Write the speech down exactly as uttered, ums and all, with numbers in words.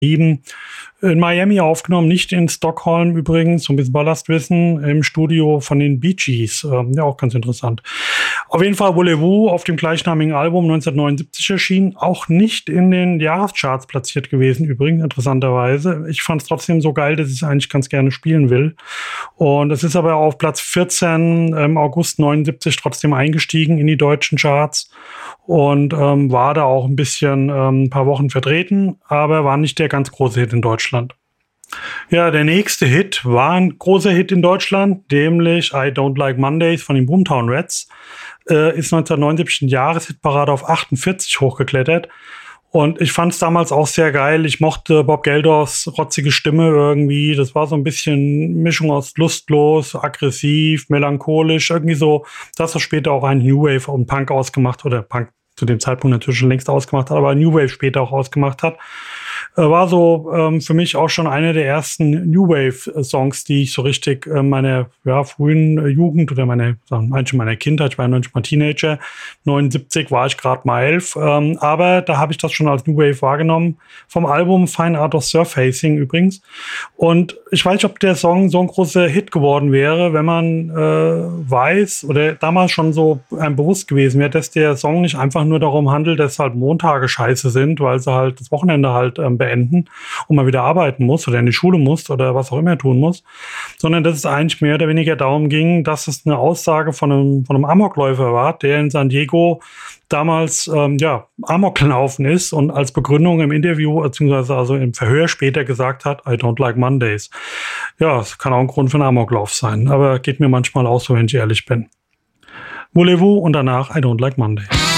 in Miami aufgenommen, nicht in Stockholm übrigens, so ein bisschen Ballastwissen, im Studio von den Bee Gees. Ähm, ja, auch ganz interessant. Auf jeden Fall Voulez-Vous auf dem gleichnamigen Album neunzehnhundertneunundsiebzig erschienen, auch nicht in den Jahrescharts platziert gewesen, übrigens, interessanterweise. Ich fand es trotzdem so geil, dass ich es eigentlich ganz gerne spielen will. Und es ist aber auf Platz vierzehn im August neunundsiebzig trotzdem eingestiegen in die deutschen Charts und ähm, war da auch ein bisschen ähm, ein paar Wochen vertreten, aber war nicht der ganz große Hit in Deutschland. Ja, der nächste Hit war ein großer Hit in Deutschland, nämlich I Don't Like Mondays von den Boomtown Rats. Äh, ist neunzehnhundertneunundsiebzig in Jahreshitparade auf achtundvierzig hochgeklettert. Und ich fand es damals auch sehr geil. Ich mochte Bob Geldofs rotzige Stimme irgendwie. Das war so ein bisschen Mischung aus lustlos, aggressiv, melancholisch. Irgendwie so, das was später auch ein New Wave und Punk ausgemacht, oder Punk zu dem Zeitpunkt natürlich schon längst ausgemacht hat, aber New Wave später auch ausgemacht hat. War so ähm, für mich auch schon einer der ersten New Wave-Songs, die ich so richtig äh, meiner ja, frühen äh, Jugend oder meine, sagen wir meiner Kindheit, ich war neunzig mal Teenager, neunundsiebzig war ich gerade mal elf, ähm, aber da habe ich das schon als New Wave wahrgenommen, vom Album Fine Art of Surfacing übrigens. Und ich weiß nicht, ob der Song so ein großer Hit geworden wäre, wenn man äh, weiß oder damals schon so einem bewusst gewesen wäre, dass der Song nicht einfach nur darum handelt, dass halt Montage scheiße sind, weil sie halt das Wochenende halt ähm, beenden und mal wieder arbeiten muss oder in die Schule muss oder was auch immer tun muss, sondern dass es eigentlich mehr oder weniger darum ging, dass es eine Aussage von einem, von einem Amokläufer war, der in San Diego damals ähm, ja, Amok gelaufen ist und als Begründung im Interview beziehungsweise also im Verhör später gesagt hat, I don't like Mondays. Ja, das kann auch ein Grund für einen Amoklauf sein, aber geht mir manchmal auch so, wenn ich ehrlich bin. Voulez-Vous und danach I don't like Mondays.